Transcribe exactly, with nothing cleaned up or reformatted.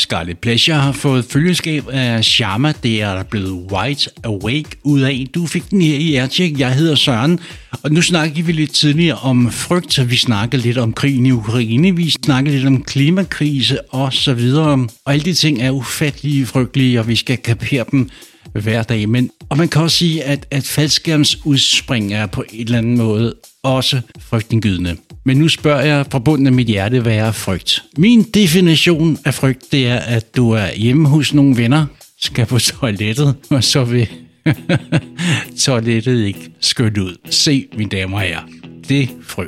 Scarlet Pleasure har fået følgeskab af Sharma. Det er der blevet Wide Awake ud af. Du fik den her i Aircheck. Jeg hedder Søren. Og nu snakkede vi lidt tidligere om frygt. Vi snakkede lidt om krigen i Ukraine. Vi snakkede lidt om klimakrise og så videre. Og alle de ting er ufattelige frygtelige, og vi skal kapere dem hver dag. Men, og man kan også sige, at, at faldskærmsudspring er på en eller anden måde også frygtindgydende. Men nu spørger jeg fra bunden af mit hjerte, hvad er frygt? Min definition af frygt, det er, at du er hjemme hos nogle venner, skal på toilettet, og så vil toilettet ikke skynde ud. Se, mine damer og herrer, det er frygt.